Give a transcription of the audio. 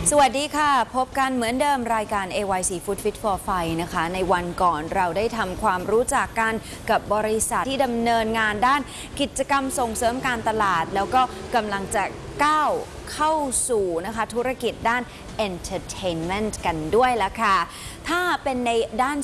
สวัสดีค่ะพบกันเหมือนเดิมรายการ AYC Food Fit for Fight นะคะในวันก่อนเราได้ทำความรู้จักกันกับบริษัทที่ดำเนินงานด้านกิจกรรมส่งเสริมการตลาดแล้วก็กำลังจะก้าวเข้าสู่นะคะธุรกิจด้าน Entertainment กันด้วยแล้วค่ะถ้าเป็นในด้าน